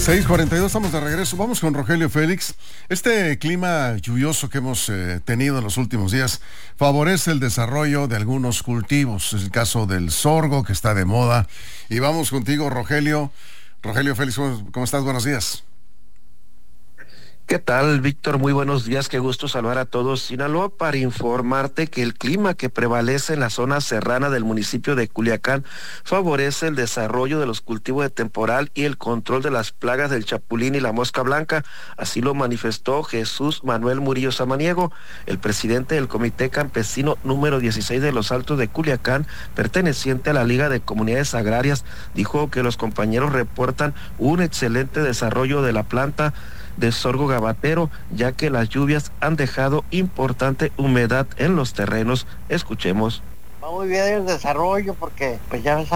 6:42, estamos de regreso. Vamos con Rogelio Félix. Este clima lluvioso que hemos tenido en los últimos días favorece el desarrollo de algunos cultivos. Es el caso del sorgo, que está de moda. Y vamos contigo, Rogelio. Rogelio Félix, ¿cómo estás? Buenos días. ¿Qué tal, Víctor? Muy buenos días, qué gusto saludar a todos. Sinaloa, para informarte que el clima que prevalece en la zona serrana del municipio de Culiacán favorece el desarrollo de los cultivos de temporal y el control de las plagas del chapulín y la mosca blanca. Así lo manifestó Jesús Manuel Murillo Samaniego, el presidente del Comité Campesino número 16 de Los Altos de Culiacán, perteneciente a la Liga de Comunidades Agrarias. Dijo que los compañeros reportan un excelente desarrollo de la planta de sorgo gabatero, ya que las lluvias han dejado importante humedad en los terrenos. Escuchemos. Va muy bien el desarrollo porque pues ya